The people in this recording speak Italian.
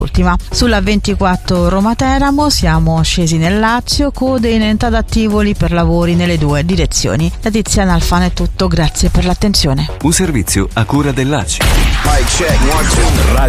Ultima. Sulla 24 Roma-Teramo siamo scesi nel Lazio, code in entrata a Tivoli per lavori nelle due direzioni. Da Tiziana Alfano è tutto, grazie per l'attenzione. Un servizio a cura del Lazio.